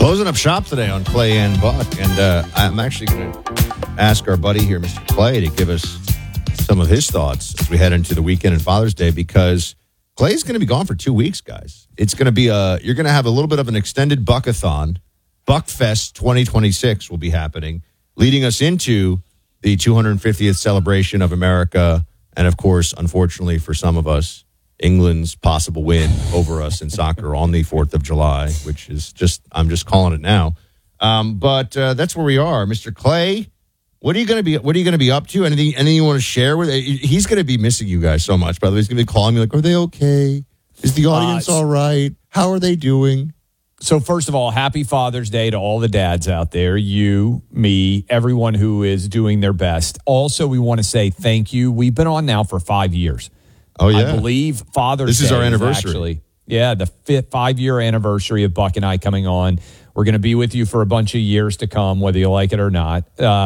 Closing up shop today on Clay and Buck, and I'm actually going to ask our buddy here, Mr. Clay, to give us some of his thoughts as we head into the weekend and Father's Day, because Clay's going to be gone for 2 weeks, guys. It's going to be you're going to have a little bit of an extended Buckathon. Buckfest 2026 will be happening, leading us into the 250th celebration of America, and of course, unfortunately for some of us, England's possible win over us in soccer on the 4th of July, which is I'm just calling it now. But that's where we are. Mr. Clay, what are you going to be up to? Anything you want to share with it? He's going to be missing you guys so much, by the way. He's going to be calling me like, are they okay? Is the audience all right? How are they doing? So first of all, happy Father's Day to all the dads out there, you, me, everyone who is doing their best. Also, we want to say thank you. We've been on now for 5 years. Oh, yeah. I believe Father's Day is our anniversary. Actually, yeah, the 5-year anniversary of Buck and I coming on. We're going to be with you for a bunch of years to come, whether you like it or not.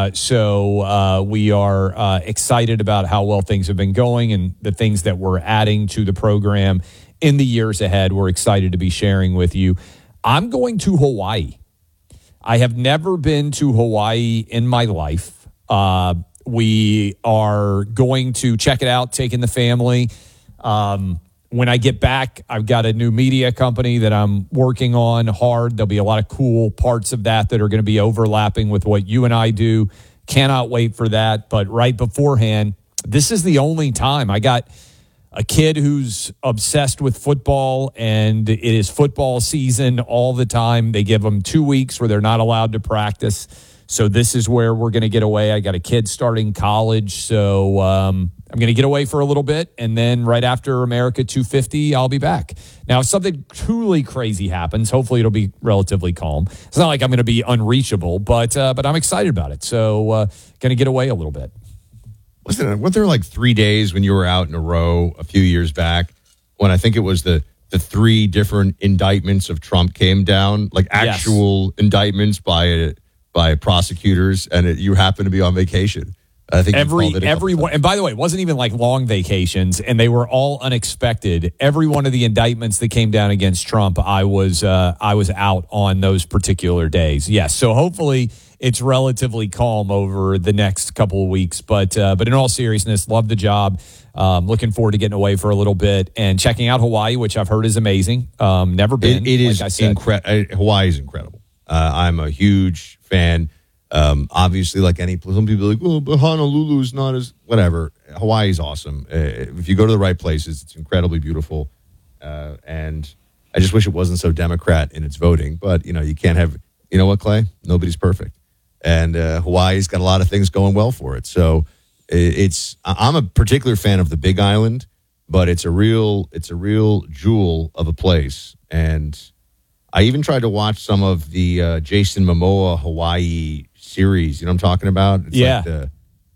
So we are excited about how well things have been going and the things that we're adding to the program in the years ahead. We're excited to be sharing with you. I'm going to Hawaii. I have never been to Hawaii in my life. We are going to check it out, taking the family. When I get back, I've got a new media company that I'm working on hard. There'll be a lot of cool parts of that are going to be overlapping with what you and I do. Cannot wait for that. But right beforehand, this is the only time. I got a kid who's obsessed with football, and it is football season all the time. They give them 2 weeks where they're not allowed to practice. So this is where we're going to get away. I got a kid starting college, so I'm going to get away for a little bit, and then right after America 250, I'll be back. Now, if something truly crazy happens, hopefully it'll be relatively calm. It's not like I'm going to be unreachable, but I'm excited about it. So going to get away a little bit. Weren't there like 3 days when you were out in a row a few years back when I think it was the 3 different indictments of Trump came down, like actual indictments by prosecutors, and you happened to be on vacation? I think everyone, and by the way, it wasn't even like long vacations, and they were all unexpected. Every one of the indictments that came down against Trump, I was out on those particular days. Yes, so hopefully it's relatively calm over the next couple of weeks. But in all seriousness, love the job. Looking forward to getting away for a little bit and checking out Hawaii, which I've heard is amazing. Never been. It is like I said. Hawaii is incredible. I'm a huge fan. Obviously, like some people are like, oh, but Honolulu is not as whatever. Hawaii is awesome. If you go to the right places, it's incredibly beautiful. And I just wish it wasn't so Democrat in its voting. But you can't have. You know what, Clay? Nobody's perfect. And Hawaii's got a lot of things going well for it. So I'm a particular fan of the Big Island, but it's a real jewel of a place. And I even tried to watch some of the Jason Momoa Hawaii series. You know what I'm talking about? It's like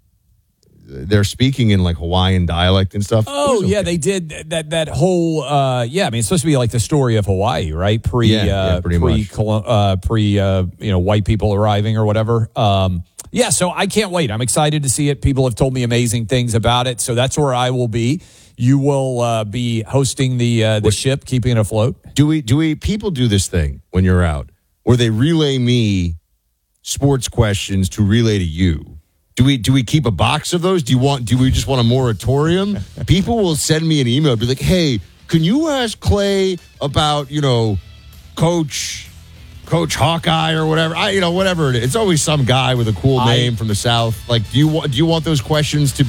they're speaking in like Hawaiian dialect and stuff. Oh, yeah, they did that whole, I mean, it's supposed to be like the story of Hawaii, right? Pre white people arriving or whatever. So I can't wait. I'm excited to see it. People have told me amazing things about it. So that's where I will be. You will be hosting the ship, keeping it afloat. Do we people do this thing when you're out where they relay me sports questions to relay to you? Do we keep a box of those? Do we just want a moratorium? People will send me an email, be like, "Hey, can you ask Clay about Coach Hawkeye or whatever? Whatever it is. It's always some guy with a cool name from the South. Like, do you want those questions to be